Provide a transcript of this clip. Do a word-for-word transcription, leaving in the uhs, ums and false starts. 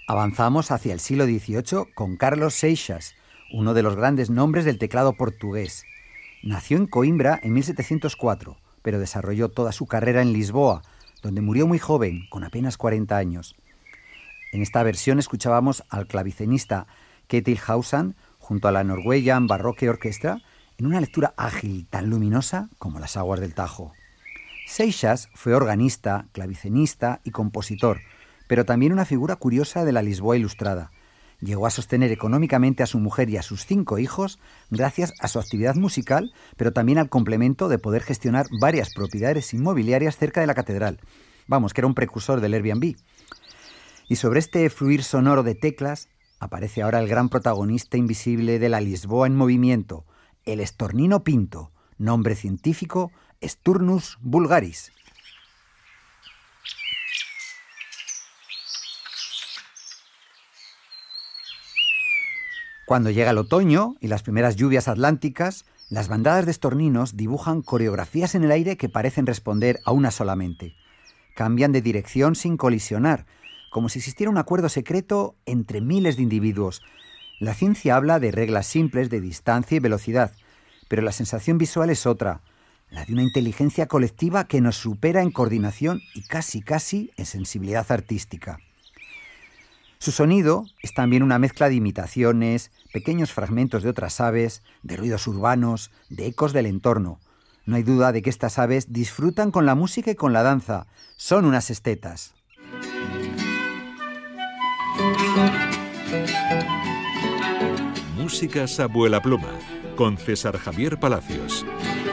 Avanzamos hacia el siglo dieciocho con Carlos Seixas, uno de los grandes nombres del teclado portugués. Nació en Coimbra en mil setecientos cuatro, pero desarrolló toda su carrera en Lisboa, donde murió muy joven, con apenas cuarenta años. En esta versión escuchábamos al clavecinista Ketil Hausan junto a la Norwegian Baroque Orchestra en una lectura ágil, tan luminosa como las aguas del Tajo. Seixas fue organista, clavecinista y compositor, pero también una figura curiosa de la Lisboa ilustrada. Llegó a sostener económicamente a su mujer y a sus cinco hijos gracias a su actividad musical, pero también al complemento de poder gestionar varias propiedades inmobiliarias cerca de la catedral. Vamos, que era un precursor del Airbnb. Y sobre este fluir sonoro de teclas aparece ahora el gran protagonista invisible de la Lisboa en movimiento, el estornino pinto, nombre científico Sturnus vulgaris. Cuando llega el otoño y las primeras lluvias atlánticas, las bandadas de estorninos dibujan coreografías en el aire que parecen responder a una solamente. Cambian de dirección sin colisionar, como si existiera un acuerdo secreto entre miles de individuos. La ciencia habla de reglas simples de distancia y velocidad, pero la sensación visual es otra, la de una inteligencia colectiva que nos supera en coordinación y casi casi en sensibilidad artística. Su sonido es también una mezcla de imitaciones, pequeños fragmentos de otras aves, de ruidos urbanos, de ecos del entorno. No hay duda de que estas aves disfrutan con la música y con la danza. Son unas estetas. Músicas Abuela Pluma, con César Javier Palacios.